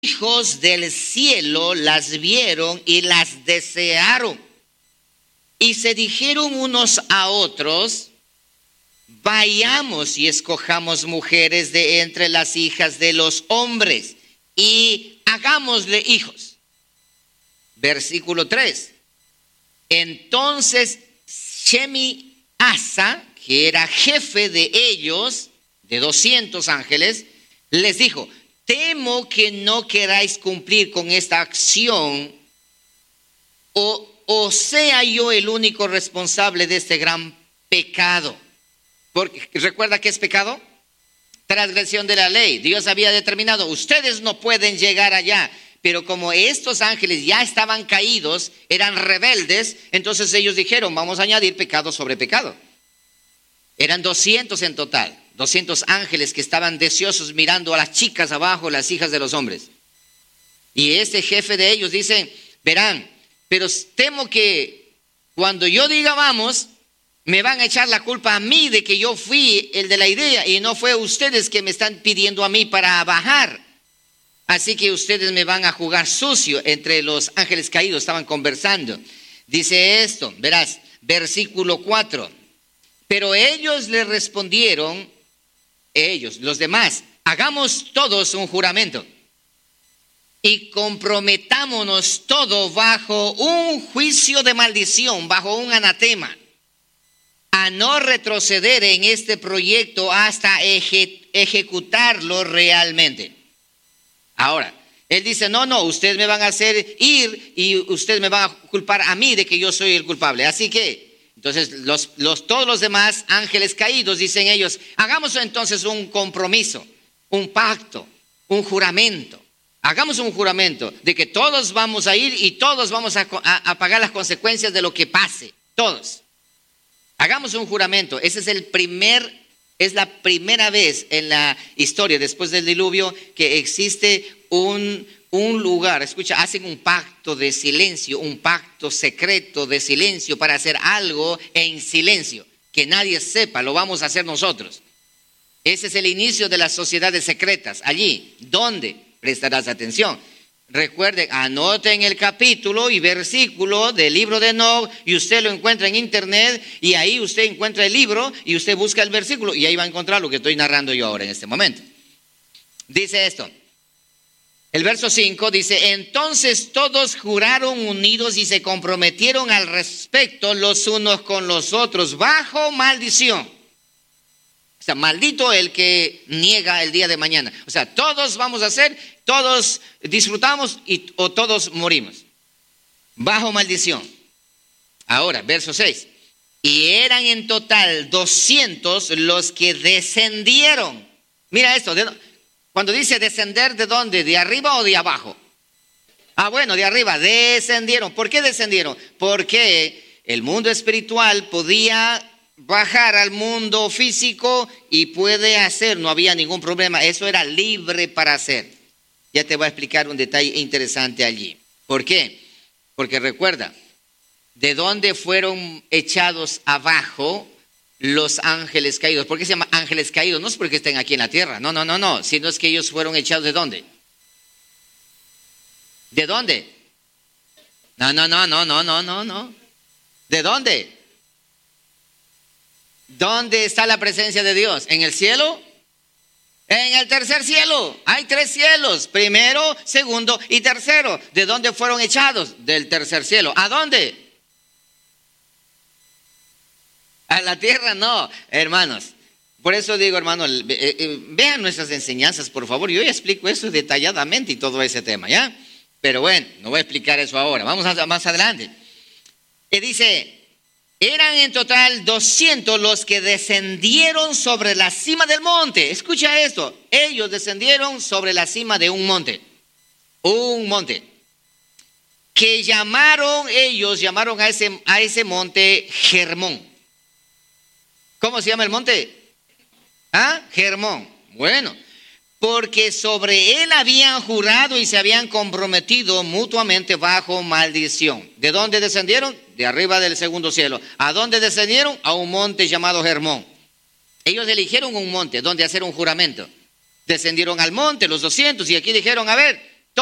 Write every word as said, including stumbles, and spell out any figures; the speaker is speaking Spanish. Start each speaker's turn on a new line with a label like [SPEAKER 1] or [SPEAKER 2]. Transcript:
[SPEAKER 1] hijos del cielo las vieron y las desearon. Y se dijeron unos a otros: vayamos y escojamos mujeres de entre las hijas de los hombres y hagámosle hijos. Versículo tres. Entonces Shemi Asa, que era jefe de ellos, de doscientos ángeles, les dijo: temo que no queráis cumplir con esta acción, o, o sea yo el único responsable de este gran pecado. Porque recuerda qué es pecado, transgresión de la ley. Dios había determinado: ustedes no pueden llegar allá. Pero como estos ángeles ya estaban caídos, eran rebeldes, entonces ellos dijeron: vamos a añadir pecado sobre pecado. Eran doscientos en total, doscientos ángeles que estaban deseosos mirando a las chicas abajo, las hijas de los hombres. Y este jefe de ellos dice: verán, pero temo que cuando yo diga vamos, me van a echar la culpa a mí de que yo fui el de la idea y no fue ustedes que me están pidiendo a mí para bajar. Así que ustedes me van a jugar sucio. Entre los ángeles caídos estaban conversando. Dice esto, verás, versículo cuatro. Pero ellos le respondieron, ellos, los demás: hagamos todos un juramento y comprometámonos todo bajo un juicio de maldición, bajo un anatema, a no retroceder en este proyecto hasta eje- ejecutarlo realmente. Ahora, él dice: no, no, ustedes me van a hacer ir y ustedes me van a culpar a mí de que yo soy el culpable. Así que, entonces, los, los, todos los demás ángeles caídos, dicen ellos: hagamos entonces un compromiso, un pacto, un juramento. Hagamos un juramento de que todos vamos a ir y todos vamos a, a, a pagar las consecuencias de lo que pase. Todos. Hagamos un juramento. Ese es el primer Es la primera vez en la historia, después del diluvio, que existe un, un lugar. Escucha, hacen un pacto de silencio, un pacto secreto de silencio para hacer algo en silencio. Que nadie sepa, lo vamos a hacer nosotros. Ese es el inicio de las sociedades secretas. Allí, ¿dónde? Prestarás atención. Recuerden, anoten el capítulo y versículo del libro de Enoc y usted lo encuentra en internet y ahí usted encuentra el libro y usted busca el versículo y ahí va a encontrar lo que estoy narrando yo ahora en este momento. Dice esto, el verso cinco dice: entonces todos juraron unidos y se comprometieron al respecto los unos con los otros bajo maldición. O sea, maldito el que niega el día de mañana. O sea, todos vamos a hacer, todos disfrutamos y, o todos morimos. Bajo maldición. Ahora, verso seis. Y eran en total doscientos los que descendieron. Mira esto, de, cuando dice descender, ¿de dónde? ¿De arriba o de abajo? Ah, bueno, de arriba, descendieron. ¿Por qué descendieron? Porque el mundo espiritual podía bajar al mundo físico y puede hacer, no había ningún problema, eso era libre para hacer. Ya te voy a explicar un detalle interesante allí. ¿Por qué? Porque recuerda, ¿de dónde fueron echados abajo los ángeles caídos? ¿Por qué se llama ángeles caídos? No es porque estén aquí en la tierra, no, no, no, no, sino es que ellos fueron echados ¿de dónde? ¿De dónde? No, no, no, no, no, no, no, no. ¿De dónde? ¿Dónde está la presencia de Dios? ¿En el cielo? En el tercer cielo. Hay tres cielos. Primero, segundo y tercero. ¿De dónde fueron echados? Del tercer cielo. ¿A dónde? A la tierra no, hermanos. Por eso digo, hermanos, vean nuestras enseñanzas, por favor. Yo ya explico eso detalladamente y todo ese tema, ¿ya? Pero bueno, no voy a explicar eso ahora. Vamos a, más adelante. Y dice: eran en total doscientos los que descendieron sobre la cima del monte. Escucha esto. Ellos descendieron sobre la cima de un monte. Un monte. Que llamaron, ellos llamaron a ese, a ese monte Hermón. ¿Cómo se llama el monte? ¿Ah? Hermón. Bueno, porque sobre él habían jurado y se habían comprometido mutuamente bajo maldición. ¿De dónde descendieron? De arriba del segundo cielo. ¿A dónde descendieron? A un monte llamado Hermón. Ellos eligieron un monte donde hacer un juramento. Descendieron al monte los doscientos y aquí dijeron: a ver,